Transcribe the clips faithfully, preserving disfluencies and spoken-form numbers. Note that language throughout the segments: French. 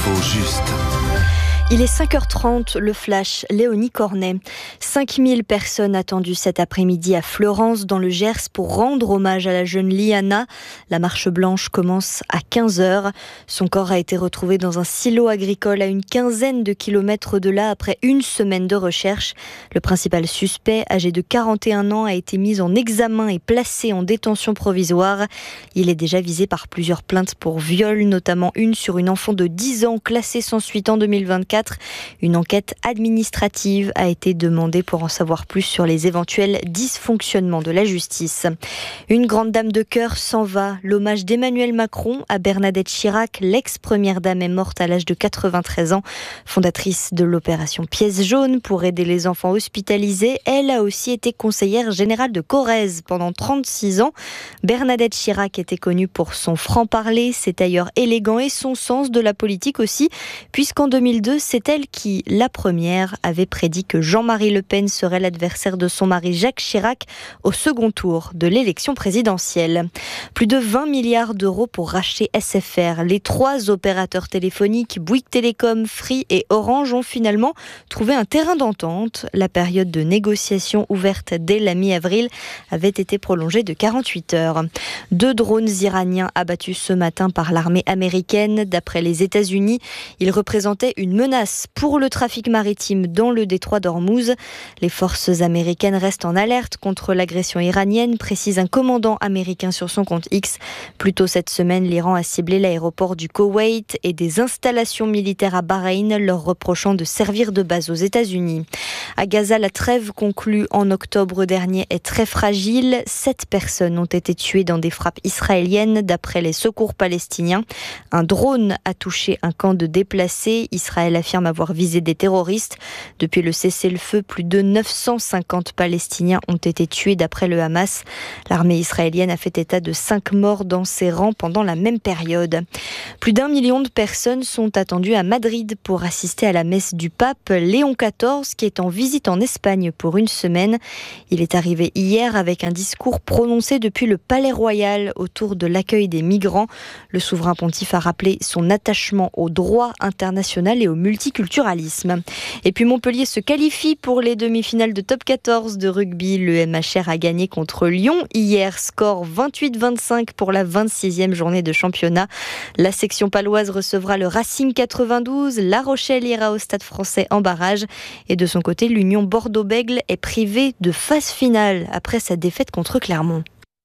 L'info juste. Il est cinq heures trente, le flash, Léonie Cornet. cinq mille personnes attendues cet après-midi à Fleurance, dans le Gers, pour rendre hommage à la jeune Liana. La marche blanche commence à quinze heures. Son corps a été retrouvé dans un silo agricole à une quinzaine de kilomètres de là après une semaine de recherche. Le principal suspect, âgé de quarante et un ans, a été mis en examen et placé en détention provisoire. Il est déjà visé par plusieurs plaintes pour viol, notamment une sur une enfant de dix ans classée sans suite en deux mille vingt-quatre. Une enquête administrative a été demandée pour en savoir plus sur les éventuels dysfonctionnements de la justice. Une grande dame de cœur s'en va. L'hommage d'Emmanuel Macron à Bernadette Chirac, l'ex-première dame, est morte à l'âge de quatre-vingt-treize ans. Fondatrice de l'opération Pièce jaune pour aider les enfants hospitalisés, elle a aussi été conseillère générale de Corrèze pendant trente-six ans. Bernadette Chirac était connue pour son franc-parler, ses tailleurs élégants et son sens de la politique aussi, puisqu'en deux mille deux, c'est elle qui, la première, avait prédit que Jean-Marie Le Pen serait l'adversaire de son mari Jacques Chirac au second tour de l'élection présidentielle. Plus de vingt milliards d'euros pour racheter S F R. Les trois opérateurs téléphoniques, Bouygues Télécom, Free et Orange, ont finalement trouvé un terrain d'entente. La période de négociation ouverte dès la mi-avril avait été prolongée de quarante-huit heures. Deux drones iraniens abattus ce matin par l'armée américaine. D'après les États-Unis, ils représentaient une menace pour le trafic maritime dans le détroit d'Ormuz. Les forces américaines restent en alerte contre l'agression iranienne, précise un commandant américain sur son compte X. Plus tôt cette semaine, l'Iran a ciblé l'aéroport du Koweït et des installations militaires à Bahreïn, leur reprochant de servir de base aux États-Unis. À Gaza, la trêve conclue en octobre dernier est très fragile. Sept personnes ont été tuées dans des frappes israéliennes, d'après les secours palestiniens. Un drone a touché un camp de déplacés. Israël affirme avoir visé des terroristes. Depuis le cessez-le-feu, plus de neuf cent cinquante Palestiniens ont été tués d'après le Hamas. L'armée israélienne a fait état de cinq morts dans ses rangs pendant la même période. Plus d'un million de personnes sont attendues à Madrid pour assister à la messe du pape Léon quatorze, qui est en visite en Espagne pour une semaine. Il est arrivé hier avec un discours prononcé depuis le Palais Royal autour de l'accueil des migrants. Le souverain pontife a rappelé son attachement au droit international et au multiculturalisme. Et puis Montpellier se qualifie pour les demi-finales de top quatorze de rugby. Le M H R a gagné contre Lyon hier, score vingt-huit vingt-cinq pour la vingt-sixième journée de championnat. La section paloise recevra le Racing quatre-vingt-douze, La Rochelle ira au Stade Français en barrage, et de son côté, l'Union Bordeaux-Bègles est privée de phase finale après sa défaite contre Clermont.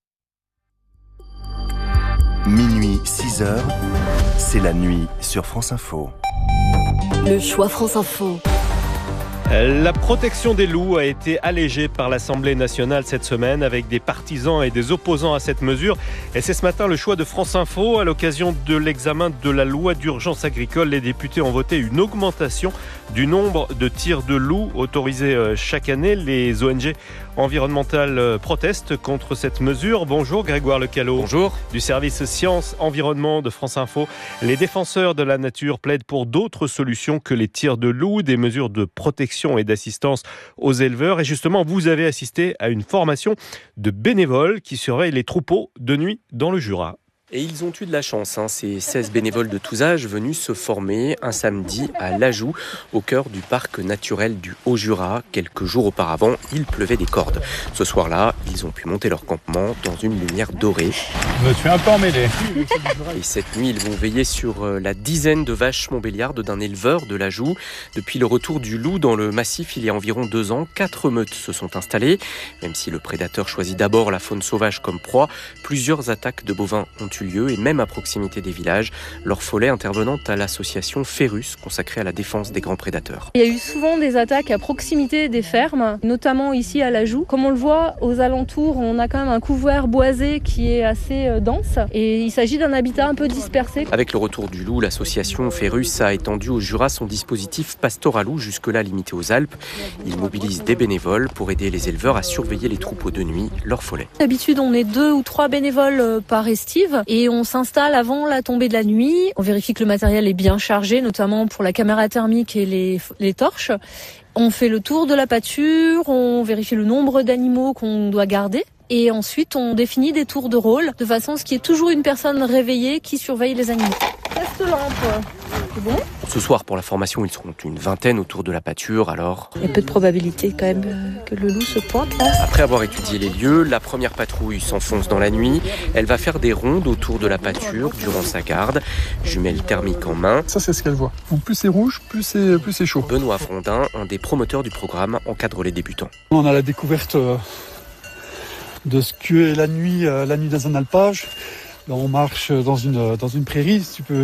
Minuit, six heures, c'est la nuit sur France Info. Le choix France Info. La protection des loups a été allégée par l'Assemblée nationale cette semaine, avec des partisans et des opposants à cette mesure. Et c'est ce matin le choix de France Info. À l'occasion de l'examen de la loi d'urgence agricole, les députés ont voté une augmentation du nombre de tirs de loups autorisés chaque année. Les O N G environnementales protestent contre cette mesure. Bonjour Grégoire Lecalot. Bonjour. Du service Sciences Environnement de France Info. Les défenseurs de la nature plaident pour d'autres solutions que les tirs de loups, des mesures de protection et d'assistance aux éleveurs. Et justement, vous avez assisté à une formation de bénévoles qui surveillent les troupeaux de nuit dans le Jura. Et ils ont eu de la chance, hein, ces seize bénévoles de tous âges venus se former un samedi à l'Ajoux, au cœur du parc naturel du Haut-Jura. Quelques jours auparavant, il pleuvait des cordes. Ce soir-là, ils ont pu monter leur campement dans une lumière dorée. Je me suis un peu emmêlé. Et cette nuit, ils vont veiller sur la dizaine de vaches montbéliardes d'un éleveur de l'Ajoux. Depuis le retour du loup dans le massif, il y a environ deux ans, quatre meutes se sont installées. Même si le prédateur choisit d'abord la faune sauvage comme proie, plusieurs attaques de bovins ont eu lieu, et même à proximité des villages. Laure Follet, intervenant à l'association Ferrus, consacrée à la défense des grands prédateurs. Il y a eu souvent des attaques à proximité des fermes, notamment ici à l'Ajoux. Comme on le voit, aux alentours, on a quand même un couvert boisé qui est assez dense, et il s'agit d'un habitat un peu dispersé. Avec le retour du loup, l'association Ferrus a étendu au Jura son dispositif Pastoral Loup, jusque-là limité aux Alpes. Il mobilise des bénévoles pour aider les éleveurs à surveiller les troupeaux de nuit. Laure Follet. D'habitude, on est deux ou trois bénévoles par estive. Et on s'installe avant la tombée de la nuit. On vérifie que le matériel est bien chargé, notamment pour la caméra thermique et les, les torches. On fait le tour de la pâture, on vérifie le nombre d'animaux qu'on doit garder. Et ensuite, on définit des tours de rôle de façon à ce qu'il y ait toujours une personne réveillée qui surveille les animaux. Test lampe. C'est bon ? Ce soir, pour la formation, ils seront une vingtaine autour de la pâture, alors... Il y a peu de probabilité quand même euh, que le loup se pointe là. Après avoir étudié les lieux, la première patrouille s'enfonce dans la nuit. Elle va faire des rondes autour de la pâture durant sa garde. Jumelle thermique en main. Ça, c'est ce qu'elle voit. Donc plus c'est rouge, plus c'est, plus c'est chaud. Benoît Frondin, un des promoteurs du programme, encadre les débutants. On a la découverte euh, de ce qu'est la nuit, euh, la nuit dans un alpage. Là, on marche dans une, dans une prairie, si tu peux...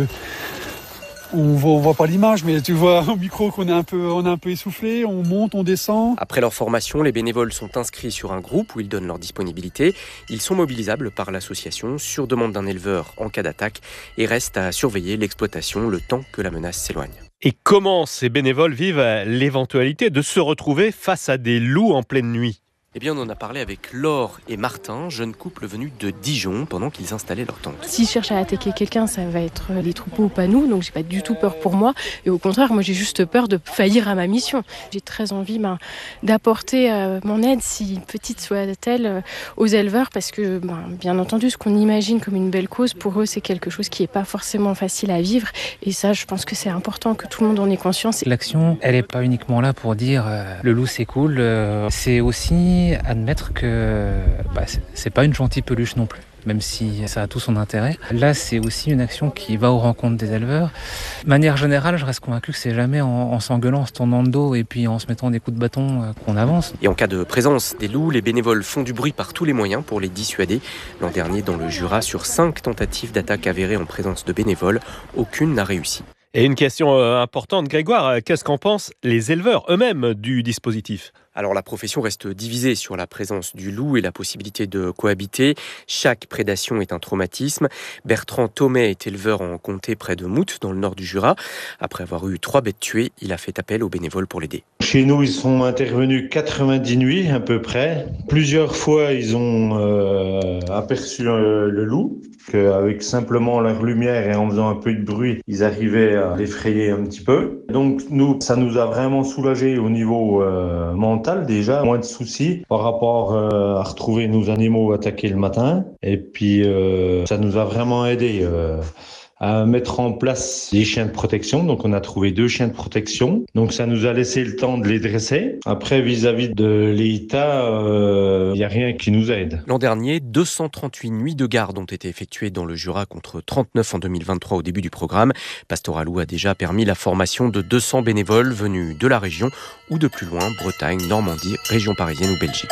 On voit, on voit pas l'image, mais tu vois au micro qu'on est un peu, on est un peu essoufflé. On monte, on descend. Après leur formation, les bénévoles sont inscrits sur un groupe où ils donnent leur disponibilité. Ils sont mobilisables par l'association sur demande d'un éleveur en cas d'attaque et restent à surveiller l'exploitation le temps que la menace s'éloigne. Et comment ces bénévoles vivent l'éventualité de se retrouver face à des loups en pleine nuit ? Eh bien, on en a parlé avec Laure et Martin, jeune couple venus de Dijon, pendant qu'ils installaient leur tente. S'ils cherchent à attaquer quelqu'un, ça va être les troupeaux ou pas nous, donc j'ai pas du tout peur pour moi. Et au contraire, moi j'ai juste peur de faillir à ma mission. J'ai très envie ben, d'apporter euh, mon aide, si petite soit-elle, euh, aux éleveurs, parce que ben, bien entendu, ce qu'on imagine comme une belle cause, pour eux c'est quelque chose qui est pas forcément facile à vivre. Et ça, je pense que c'est important que tout le monde en ait conscience. L'action, elle est pas uniquement là pour dire euh, le loup c'est cool, euh, c'est aussi admettre que bah, c'est pas une gentille peluche non plus, même si ça a tout son intérêt. Là, c'est aussi une action qui va aux rencontres des éleveurs. De manière générale, je reste convaincu que c'est jamais en, en s'engueulant, en se tournant de dos et puis en se mettant des coups de bâton euh, qu'on avance. Et en cas de présence des loups, les bénévoles font du bruit par tous les moyens pour les dissuader. L'an dernier, dans le Jura, sur cinq tentatives d'attaque avérées en présence de bénévoles, aucune n'a réussi. Et une question importante, Grégoire, qu'est-ce qu'en pensent les éleveurs eux-mêmes du dispositif ? Alors la profession reste divisée sur la présence du loup et la possibilité de cohabiter. Chaque prédation est un traumatisme. Bertrand Thomet est éleveur en comté près de Mout, dans le nord du Jura. Après avoir eu trois bêtes tuées, il a fait appel aux bénévoles pour l'aider. Chez nous, ils sont intervenus quatre-vingt-dix nuits à peu près. Plusieurs fois, ils ont euh, aperçu euh, le loup. Avec simplement leur lumière et en faisant un peu de bruit, ils arrivaient à l'effrayer un petit peu. Donc nous, ça nous a vraiment soulagé au niveau euh, mental déjà, moins de soucis par rapport euh, à retrouver nos animaux attaqués le matin. Et puis euh, ça nous a vraiment aidé euh, à mettre en place des chiens de protection. Donc on a trouvé deux chiens de protection. Donc ça nous a laissé le temps de les dresser. Après, vis-à-vis de l'État, il euh, n'y a rien qui nous aide. L'an dernier, deux cent trente-huit nuits de garde ont été effectuées dans le Jura contre trente-neuf en deux mille vingt-trois au début du programme. Pastoralou a déjà permis la formation de deux cents bénévoles venus de la région ou de plus loin, Bretagne, Normandie, région parisienne ou Belgique.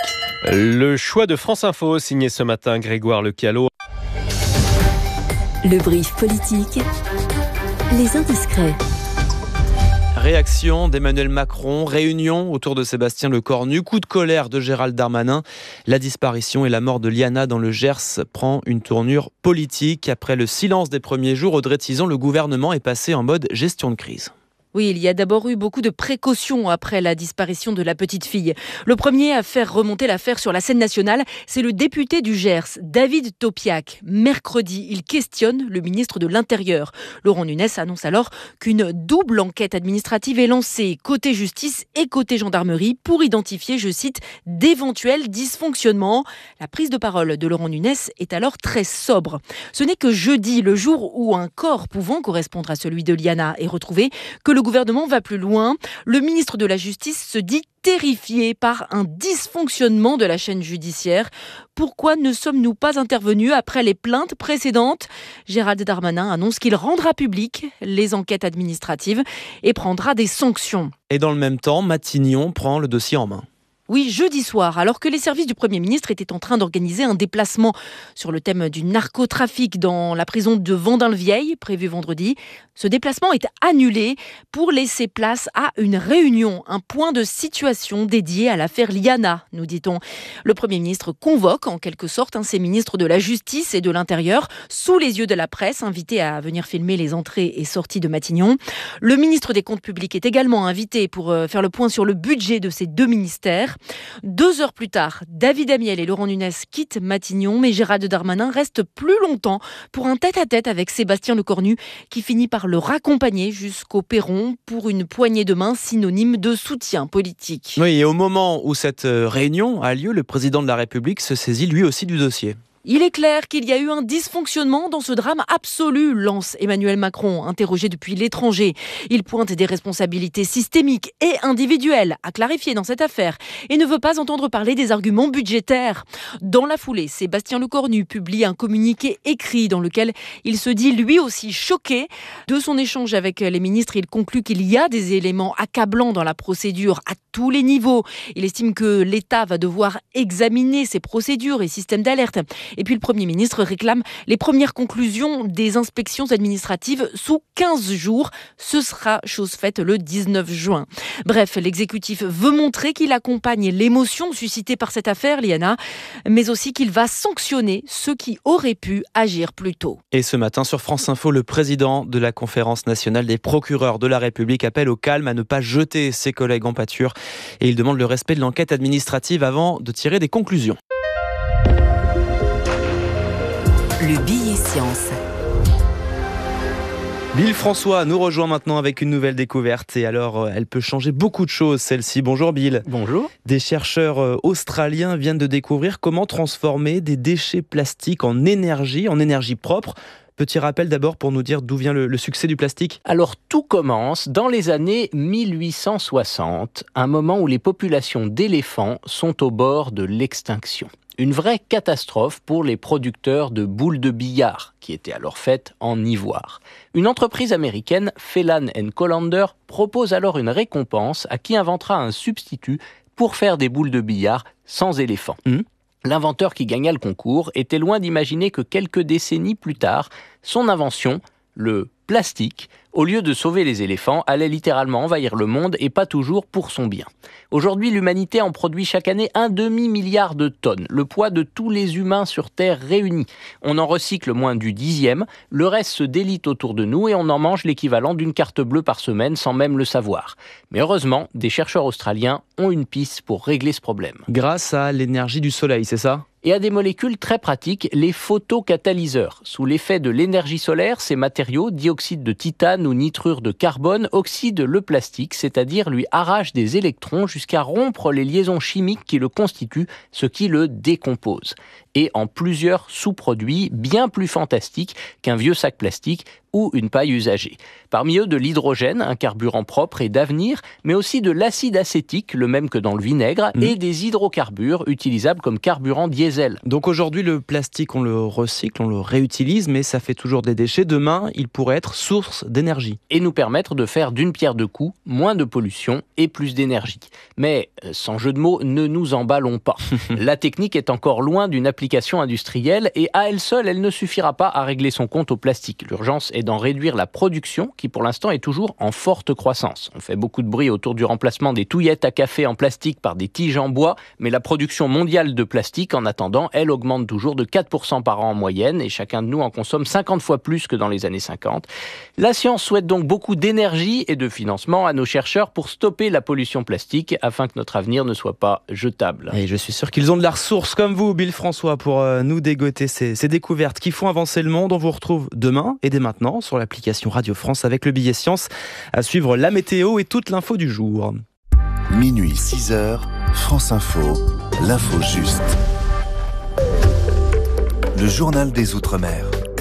Le choix de France Info, signé ce matin Grégoire Lecalot. Le brief politique, les indiscrets. Réaction d'Emmanuel Macron, réunion autour de Sébastien Lecornu, coup de colère de Gérald Darmanin. La disparition et la mort de Liana dans le Gers prend une tournure politique. Après le silence des premiers jours, Audrey Tizon, le gouvernement est passé en mode gestion de crise. Oui, il y a d'abord eu beaucoup de précautions après la disparition de la petite fille. Le premier à faire remonter l'affaire sur la scène nationale, c'est le député du Gers, David Topiac. Mercredi, il questionne le ministre de l'Intérieur. Laurent Nunez annonce alors qu'une double enquête administrative est lancée, côté justice et côté gendarmerie, pour identifier, je cite, d'éventuels dysfonctionnements. La prise de parole de Laurent Nunez est alors très sobre. Ce n'est que jeudi, le jour où un corps pouvant correspondre à celui de Liana est retrouvé, que le gouvernement va plus loin. Le ministre de la Justice se dit terrifié par un dysfonctionnement de la chaîne judiciaire. Pourquoi ne sommes-nous pas intervenus après les plaintes précédentes ? Gérald Darmanin annonce qu'il rendra public les enquêtes administratives et prendra des sanctions. Et dans le même temps, Matignon prend le dossier en main. Oui, jeudi soir, alors que les services du Premier ministre étaient en train d'organiser un déplacement sur le thème du narcotrafic dans la prison de Vendin-le-Vieil, prévu vendredi, ce déplacement est annulé pour laisser place à une réunion, un point de situation dédié à l'affaire Liana, nous dit-on. Le Premier ministre convoque en quelque sorte hein, ses ministres de la Justice et de l'Intérieur sous les yeux de la presse, invités à venir filmer les entrées et sorties de Matignon. Le ministre des Comptes publics est également invité pour faire le point sur le budget de ces deux ministères. hier. Deux heures plus tard, David Amiel et Laurent Nunez quittent Matignon, mais Gérald Darmanin reste plus longtemps pour un tête-à-tête avec Sébastien Lecornu, qui finit par le raccompagner jusqu'au perron pour une poignée de main synonyme de soutien politique. Oui, et au moment où cette réunion a lieu, le président de la République se saisit lui aussi du dossier. Il est clair qu'il y a eu un dysfonctionnement dans ce drame absolu, lance Emmanuel Macron, interrogé depuis l'étranger. Il pointe des responsabilités systémiques et individuelles à clarifier dans cette affaire et ne veut pas entendre parler des arguments budgétaires. Dans la foulée, Sébastien Lecornu publie un communiqué écrit dans lequel il se dit lui aussi choqué. De son échange avec les ministres, il conclut qu'il y a des éléments accablants dans la procédure à tous les niveaux. Il estime que l'État va devoir examiner ses procédures et systèmes d'alerte. Et puis le Premier ministre réclame les premières conclusions des inspections administratives sous quinze jours. Ce sera chose faite le dix-neuf juin. Bref, l'exécutif veut montrer qu'il accompagne l'émotion suscitée par cette affaire, Liana, mais aussi qu'il va sanctionner ceux qui auraient pu agir plus tôt. Et ce matin, sur France Info, le président de la Conférence nationale des procureurs de la République appelle au calme, à ne pas jeter ses collègues en pâture. Et il demande le respect de l'enquête administrative avant de tirer des conclusions. Le billet science. Bill François nous rejoint maintenant avec une nouvelle découverte. Et alors, elle peut changer beaucoup de choses, celle-ci. Bonjour Bill. Bonjour. Des chercheurs australiens viennent de découvrir comment transformer des déchets plastiques en énergie, en énergie propre. Petit rappel d'abord pour nous dire d'où vient le, le succès du plastique. Alors tout commence dans les années mille huit cent soixante, un moment où les populations d'éléphants sont au bord de l'extinction. Une vraie catastrophe pour les producteurs de boules de billard, qui étaient alors faites en ivoire. Une entreprise américaine, Phelan and Colander, propose alors une récompense à qui inventera un substitut pour faire des boules de billard sans éléphants. Mmh. L'inventeur qui gagna le concours était loin d'imaginer que quelques décennies plus tard, son invention, le plastique, au lieu de sauver les éléphants, allait littéralement envahir le monde et pas toujours pour son bien. Aujourd'hui, l'humanité en produit chaque année un demi-milliard de tonnes, le poids de tous les humains sur Terre réunis. On en recycle moins du dixième, le reste se délite autour de nous et on en mange l'équivalent d'une carte bleue par semaine sans même le savoir. Mais heureusement, des chercheurs australiens ont une piste pour régler ce problème. Grâce à l'énergie du soleil, c'est ça ? Et à des molécules très pratiques, les photocatalyseurs. Sous l'effet de l'énergie solaire, ces matériaux, dioxyde de titane ou nitrure de carbone, oxydent le plastique, c'est-à-dire lui arrachent des électrons jusqu'à rompre les liaisons chimiques qui le constituent, ce qui le décompose. Et en plusieurs sous-produits bien plus fantastiques qu'un vieux sac plastique ou une paille usagée. Parmi eux, de l'hydrogène, un carburant propre et d'avenir, mais aussi de l'acide acétique, le même que dans le vinaigre, mmh. et des hydrocarbures utilisables comme carburant diesel. Donc aujourd'hui, le plastique, on le recycle, on le réutilise, mais ça fait toujours des déchets. Demain, il pourrait être source d'énergie. Et nous permettre de faire d'une pierre deux coups, moins de pollution et plus d'énergie. Mais, sans jeu de mots, ne nous emballons pas. La technique est encore loin d'une application industrielle et à elle seule, elle ne suffira pas à régler son compte au plastique. L'urgence est d'en réduire la production qui pour l'instant est toujours en forte croissance. On fait beaucoup de bruit autour du remplacement des touillettes à café en plastique par des tiges en bois, mais la production mondiale de plastique en attendant, elle augmente toujours de quatre pour cent par an en moyenne et chacun de nous en consomme cinquante fois plus que dans les années cinquante. La science souhaite donc beaucoup d'énergie et de financement à nos chercheurs pour stopper la pollution plastique afin que notre avenir ne soit pas jetable. Et je suis sûr qu'ils ont de la ressource comme vous, Bill François, pour nous dégoter ces, ces découvertes qui font avancer le monde. On vous retrouve demain et dès maintenant sur l'application Radio France avec le billet science. À suivre la météo et toute l'info du jour. Minuit six heures, France Info, l'info juste. Le journal des Outre-mer.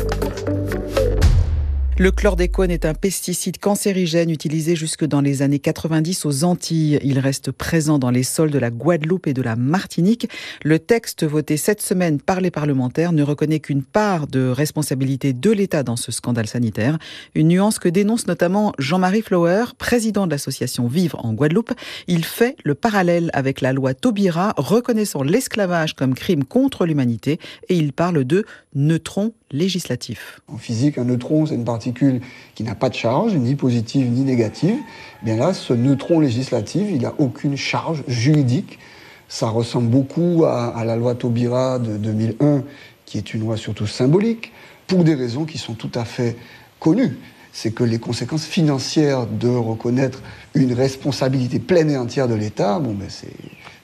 Le chlordécone est un pesticide cancérigène utilisé jusque dans les années quatre-vingt-dix aux Antilles. Il reste présent dans les sols de la Guadeloupe et de la Martinique. Le texte voté cette semaine par les parlementaires ne reconnaît qu'une part de responsabilité de l'État dans ce scandale sanitaire. Une nuance que dénonce notamment Jean-Marie Flower, président de l'association Vivre en Guadeloupe. Il fait le parallèle avec la loi Taubira reconnaissant l'esclavage comme crime contre l'humanité et il parle de neutrons législatif. En physique, un neutron, c'est une particule qui n'a pas de charge, ni positive ni négative. Bien là, ce neutron législatif, il n'a aucune charge juridique. Ça ressemble beaucoup à, à la loi Taubira de deux mille un, qui est une loi surtout symbolique, pour des raisons qui sont tout à fait connues. C'est que les conséquences financières de reconnaître une responsabilité pleine et entière de l'État, bon ben c'est,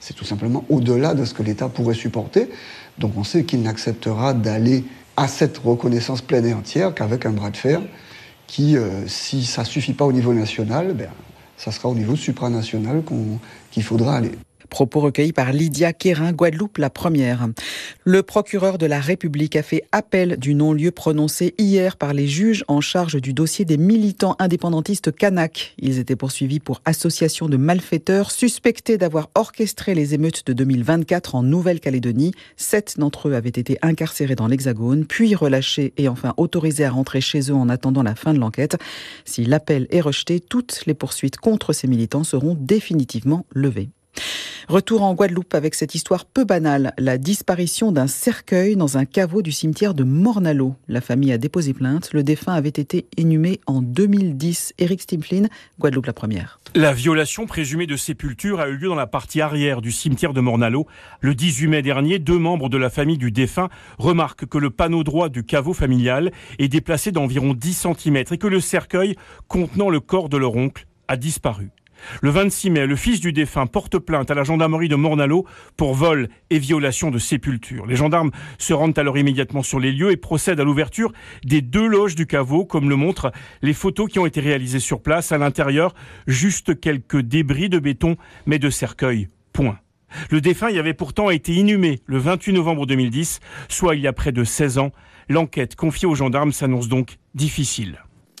c'est tout simplement au-delà de ce que l'État pourrait supporter. Donc on sait qu'il n'acceptera d'aller à cette reconnaissance pleine et entière qu'avec un bras de fer qui, euh, si ça ne suffit pas au niveau national, ben, ça sera au niveau supranational qu'on, qu'il faudra aller. Propos recueillis par Lydia Quérin, Guadeloupe la première. Le procureur de la République a fait appel du non-lieu prononcé hier par les juges en charge du dossier des militants indépendantistes kanaks. Ils étaient poursuivis pour association de malfaiteurs suspectés d'avoir orchestré les émeutes de deux mille vingt-quatre en Nouvelle-Calédonie. Sept d'entre eux avaient été incarcérés dans l'Hexagone, puis relâchés et enfin autorisés à rentrer chez eux en attendant la fin de l'enquête. Si l'appel est rejeté, toutes les poursuites contre ces militants seront définitivement levées. Retour en Guadeloupe avec cette histoire peu banale, la disparition d'un cercueil dans un caveau du cimetière de Morne-à-l'Eau. La famille a déposé plainte, le défunt avait été inhumé en deux mille dix. Éric Stimplin, Guadeloupe la première. La violation présumée de sépulture a eu lieu dans la partie arrière du cimetière de Morne-à-l'Eau. Le dix-huit mai dernier, deux membres de la famille du défunt remarquent que le panneau droit du caveau familial est déplacé d'environ dix centimètres et que le cercueil contenant le corps de leur oncle a disparu. Le vingt-six mai, le fils du défunt porte plainte à la gendarmerie de Morne-à-l'Eau pour vol et violation de sépulture. Les gendarmes se rendent alors immédiatement sur les lieux et procèdent à l'ouverture des deux loges du caveau, comme le montrent les photos qui ont été réalisées sur place. À l'intérieur, juste quelques débris de béton, mais de cercueil, point. Le défunt y avait pourtant été inhumé le vingt-huit novembre deux mille dix, soit il y a près de seize ans. L'enquête confiée aux gendarmes s'annonce donc difficile.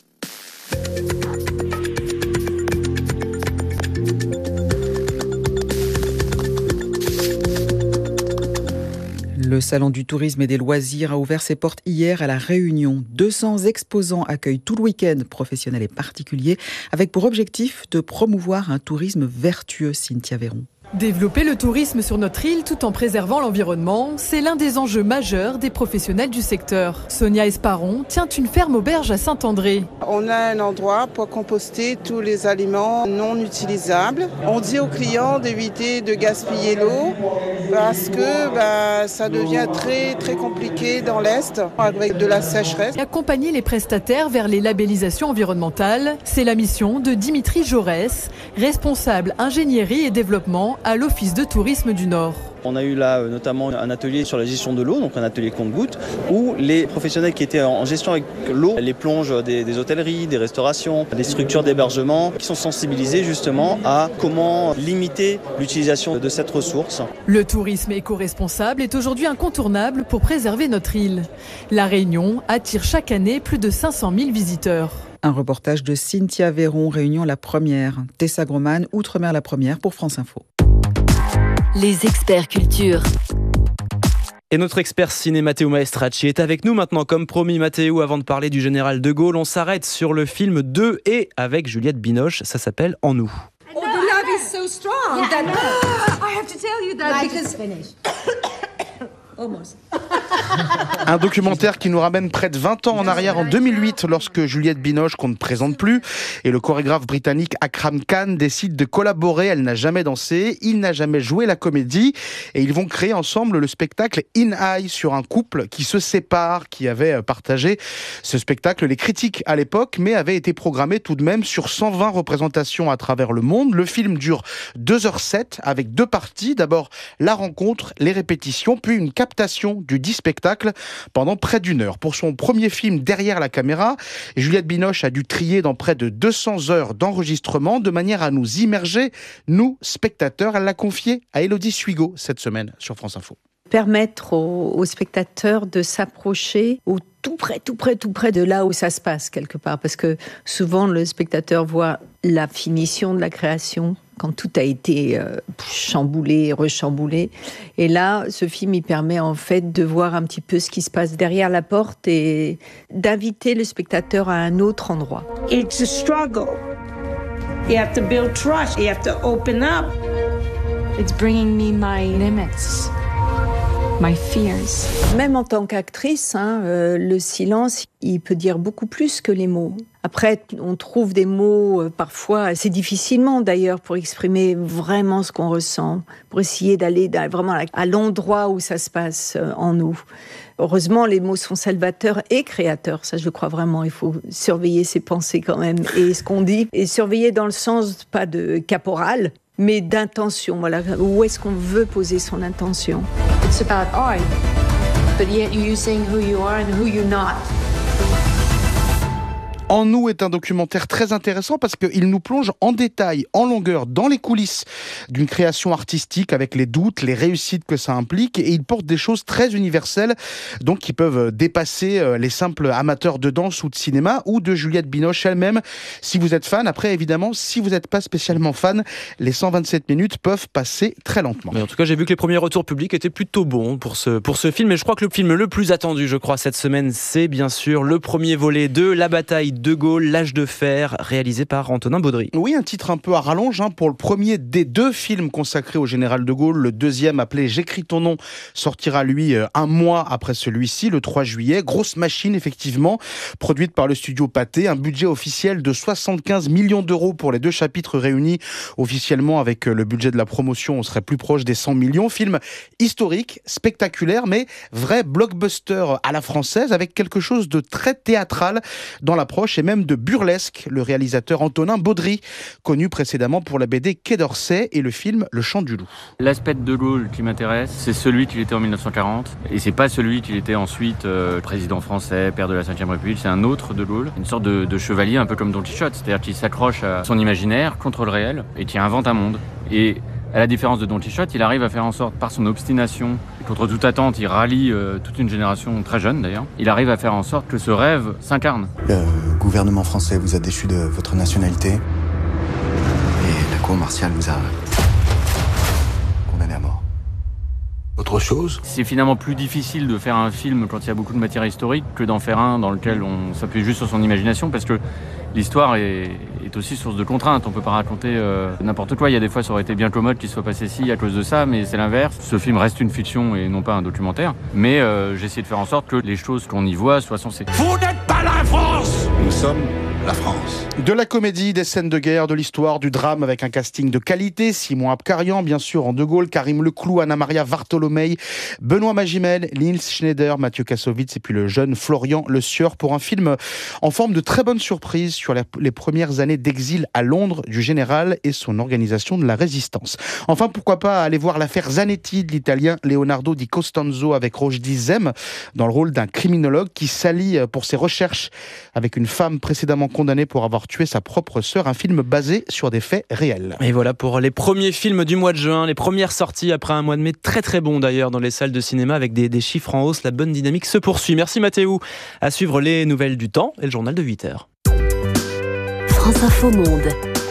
Le Salon du tourisme et des loisirs a ouvert ses portes hier à La Réunion. deux cents exposants accueillent tout le week-end, professionnels et particuliers, avec pour objectif de promouvoir un tourisme vertueux, Cynthia Véron. Développer le tourisme sur notre île tout en préservant l'environnement, c'est l'un des enjeux majeurs des professionnels du secteur. Sonia Esparon tient une ferme auberge à Saint-André. On a un endroit pour composter tous les aliments non utilisables. On dit aux clients d'éviter de gaspiller l'eau parce que bah, ça devient très très compliqué dans l'Est avec de la sécheresse. Accompagner les prestataires vers les labellisations environnementales, c'est la mission de Dimitri Jaurès, responsable ingénierie et développement à l'Office de tourisme du Nord. On a eu là notamment un atelier sur la gestion de l'eau, donc un atelier compte-gouttes, où les professionnels qui étaient en gestion avec l'eau, les plonges des, des hôtelleries, des restaurations, des structures d'hébergement, qui sont sensibilisés justement à comment limiter l'utilisation de cette ressource. Le tourisme éco-responsable est aujourd'hui incontournable pour préserver notre île. La Réunion attire chaque année plus de cinq cent mille visiteurs. Un reportage de Cynthia Véron, Réunion la première. Tessa Groman, Outre-mer la première pour France Info. Les experts culture. Et notre expert ciné Matteo Maestracci est avec nous maintenant. Comme promis, Matteo, avant de parler du général de Gaulle, on s'arrête sur le film deux et avec Juliette Binoche. Ça s'appelle En nous. Oh, the love is so strong that I have to tell you that because almost. Un documentaire qui nous ramène près de vingt ans en arrière, en deux mille huit, lorsque Juliette Binoche, qu'on ne présente plus, et le chorégraphe britannique Akram Khan décident de collaborer. Elle n'a jamais dansé, il n'a jamais joué la comédie, et ils vont créer ensemble le spectacle In Eye sur un couple qui se sépare, qui avait partagé ce spectacle. Les critiques à l'époque, mais avait été programmé tout de même sur cent vingt représentations à travers le monde. Le film dure deux heures sept avec deux parties. D'abord la rencontre, les répétitions, puis une captation du dit spectacle pendant près d'une heure. Pour son premier film derrière la caméra, Juliette Binoche a dû trier dans près de deux cents heures d'enregistrement de manière à nous immerger, nous, spectateurs. Elle l'a confié à Élodie Suigo cette semaine sur France Info. Permettre aux, aux spectateurs de s'approcher au tout près, tout près, tout près de là où ça se passe quelque part. Parce que souvent, le spectateur voit la finition de la création, quand tout a été euh, chamboulé, rechamboulé. Et là, ce film, il permet en fait de voir un petit peu ce qui se passe derrière la porte et d'inviter le spectateur à un autre endroit. It's a struggle. You have to build trust. You have to open up. It's bringing me my limits. My fears. Même en tant qu'actrice, hein, euh, le silence, il peut dire beaucoup plus que les mots. Après, on trouve des mots euh, parfois assez difficilement d'ailleurs pour exprimer vraiment ce qu'on ressent, pour essayer d'aller vraiment à, à l'endroit où ça se passe euh, en nous. Heureusement, les mots sont salvateurs et créateurs. Ça, je crois vraiment. Il faut surveiller ses pensées quand même et ce qu'on dit. Et surveiller dans le sens, pas de caporal, mais d'intention. Voilà, où est-ce qu'on veut poser son intention? It's about art, but yet you're saying who you are and who you're not. En nous est un documentaire très intéressant parce qu'il nous plonge en détail, en longueur, dans les coulisses d'une création artistique avec les doutes, les réussites que ça implique, et il porte des choses très universelles, donc qui peuvent dépasser les simples amateurs de danse ou de cinéma ou de Juliette Binoche elle-même. Si vous êtes fan, après évidemment, si vous n'êtes pas spécialement fan, les cent vingt-sept minutes peuvent passer très lentement. Mais en tout cas, j'ai vu que les premiers retours publics étaient plutôt bons pour ce, pour ce film, et je crois que le film le plus attendu, je crois, cette semaine, c'est bien sûr le premier volet de La bataille de Gaulle, l'âge de fer, réalisé par Antonin Baudry. Oui, un titre un peu à rallonge hein, pour le premier des deux films consacrés au général de Gaulle. Le deuxième, appelé J'écris ton nom, sortira lui un mois après celui-ci, le trois juillet. Grosse machine, effectivement, produite par le studio Pathé. Un budget officiel de soixante-quinze millions d'euros pour les deux chapitres réunis. Officiellement, avec le budget de la promotion, on serait plus proche des cent millions. Film historique, spectaculaire, mais vrai blockbuster à la française, avec quelque chose de très théâtral dans l'approche et même de burlesque. Le réalisateur Antonin Baudry, connu précédemment pour la B D Quai d'Orsay et le film Le Chant du Loup. L'aspect de De Gaulle qui m'intéresse, c'est celui qu'il était en mille neuf cent quarante, et c'est pas celui qu'il était ensuite euh, président français, père de la cinquième République. C'est un autre De Gaulle, une sorte de, de chevalier un peu comme Don Quichotte, c'est-à-dire qu'il s'accroche à son imaginaire contre le réel et qui invente un monde. Et à la différence de Don Quichotte, il arrive à faire en sorte, par son obstination, et contre toute attente, il rallie euh, toute une génération très jeune d'ailleurs, il arrive à faire en sorte que ce rêve s'incarne. Le gouvernement français vous a déchu de votre nationalité et la cour martiale vous a condamné à mort. Autre chose ? C'est finalement plus difficile de faire un film quand il y a beaucoup de matière historique que d'en faire un dans lequel on s'appuie juste sur son imagination, parce que l'histoire est, est aussi source de contraintes. On peut pas raconter euh, n'importe quoi. Il y a des fois, ça aurait été bien commode qu'il soit passé ci à cause de ça, mais c'est l'inverse. Ce film reste une fiction et non pas un documentaire. Mais euh, j'ai essayé de faire en sorte que les choses qu'on y voit soient sensées. Vous n'êtes pas la France ! Nous sommes la France. De la comédie, des scènes de guerre, de l'histoire, du drame avec un casting de qualité. Simon Abkarian, bien sûr, en De Gaulle, Karim Leclou, Anna-Maria Vartolomei, Benoît Magimel, Nils Schneider, Mathieu Kassovitz et puis le jeune Florian Le Sieur pour un film en forme de très bonne surprise sur les premières années d'exil à Londres du général et son organisation de la résistance. Enfin, pourquoi pas aller voir l'affaire Zanetti de l'italien Leonardo Di Costanzo avec Rochdy Zem dans le rôle d'un criminologue qui s'allie pour ses recherches avec une femme précédemment condamnée pour avoir tué sa propre sœur. Un film basé sur des faits réels. Et voilà pour les premiers films du mois de juin, les premières sorties après un mois de mai très très bon d'ailleurs dans les salles de cinéma avec des, des chiffres en hausse. La bonne dynamique se poursuit. Merci Mathéo. À suivre les nouvelles du temps et le journal de huit heures. France Info Monde.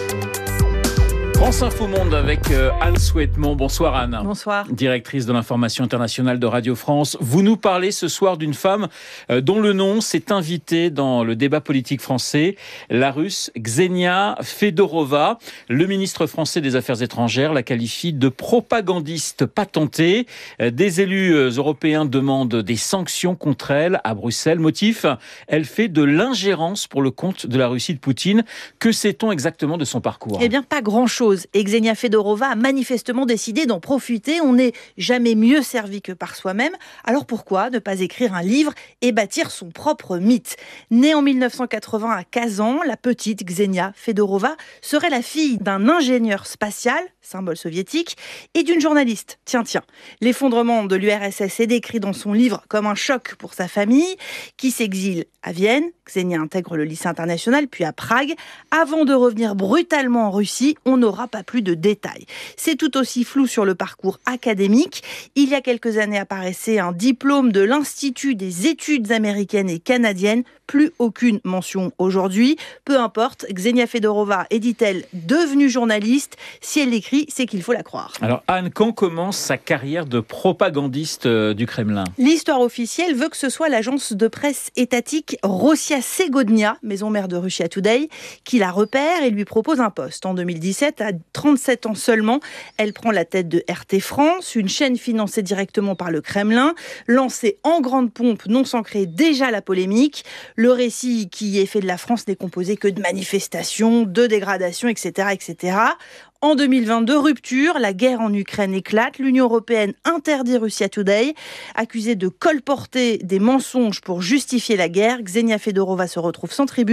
France Info Monde avec Anne Souhaitement. Bonsoir Anne. Bonsoir. Directrice de l'information internationale de Radio France. Vous nous parlez ce soir d'une femme dont le nom s'est invité dans le débat politique français, la Russe Ksenia Fedorova. Le ministre français des Affaires étrangères la qualifie de propagandiste patentée. Des élus européens demandent des sanctions contre elle à Bruxelles. Motif, elle fait de l'ingérence pour le compte de la Russie de Poutine. Que sait-on exactement de son parcours ? Eh bien, pas grand-chose. Et Ksenia Fedorova a manifestement décidé d'en profiter. On n'est jamais mieux servi que par soi-même. Alors pourquoi ne pas écrire un livre et bâtir son propre mythe ? Née en mille neuf cent quatre-vingts à Kazan, la petite Ksenia Fedorova serait la fille d'un ingénieur spatial, symbole soviétique, et d'une journaliste. Tiens, tiens. L'effondrement de l'U R S S est décrit dans son livre comme un choc pour sa famille, qui s'exile à Vienne. Ksenia intègre le lycée international, puis à Prague. Avant de revenir brutalement en Russie, on n'aura pas plus de détails. C'est tout aussi flou sur le parcours académique. Il y a quelques années apparaissait un diplôme de l'Institut des études américaines et canadiennes. Plus aucune mention aujourd'hui. Peu importe, Ksenia Fedorova est, dit-elle, devenue journaliste. Si elle l'écrit, c'est qu'il faut la croire. Alors Anne, quand commence sa carrière de propagandiste du Kremlin ? L'histoire officielle veut que ce soit l'agence de presse étatique Rossiya Segodnia, maison mère de Russia Today, qui la repère et lui propose un poste. En deux mille dix-sept, à trente-sept ans seulement, elle prend la tête de R T France, une chaîne financée directement par le Kremlin, lancée en grande pompe, non sans créer déjà la polémique. Le récit qui est fait de la France n'est composé que de manifestations, de dégradations, et cetera, et cetera. En deux mille vingt-deux, rupture, la guerre en Ukraine éclate, l'Union européenne interdit Russia Today. Accusée de colporter des mensonges pour justifier la guerre, Ksenia Fedorova se retrouve sans tribune,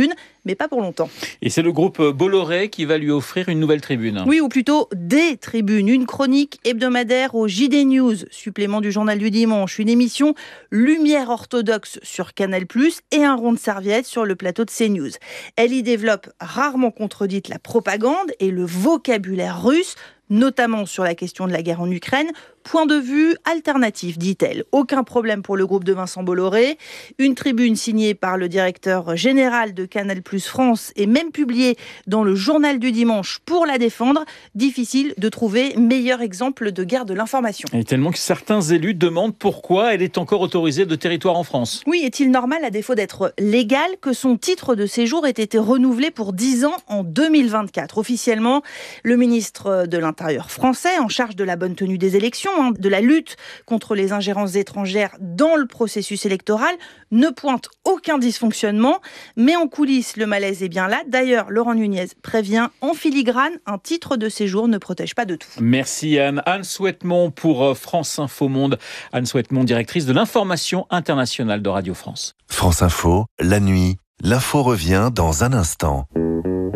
mais pas pour longtemps. Et c'est le groupe Bolloré qui va lui offrir une nouvelle tribune. Oui, ou plutôt des tribunes. Une chronique hebdomadaire au J D News, supplément du Journal du Dimanche, une émission Lumière orthodoxe sur Canal plus, et un rond de serviette sur le plateau de CNews. Elle y développe, rarement contredite, la propagande et le vocabulaire russe, notamment sur la question de la guerre en Ukraine. Point de vue alternatif, dit-elle. Aucun problème pour le groupe de Vincent Bolloré. Une tribune signée par le directeur général de Canal plus France et même publiée dans le Journal du Dimanche pour la défendre. Difficile de trouver meilleur exemple de guerre de l'information. Et tellement que certains élus demandent pourquoi elle est encore autorisée de territoire en France. Oui, est-il normal, à défaut d'être légal, que son titre de séjour ait été renouvelé pour dix ans en deux mille vingt-quatre. Officiellement, le ministre de l'Intérieur français, en charge de la bonne tenue des élections, de la lutte contre les ingérences étrangères dans le processus électoral, ne pointe aucun dysfonctionnement. Mais en coulisses, le malaise est bien là. D'ailleurs, Laurent Nunez prévient en filigrane, un titre de séjour ne protège pas de tout. Merci Anne. Anne Souhaitemont pour France Info Monde. Anne Souhaitemont, directrice de l'information internationale de Radio France. France Info, la nuit, l'info revient dans un instant.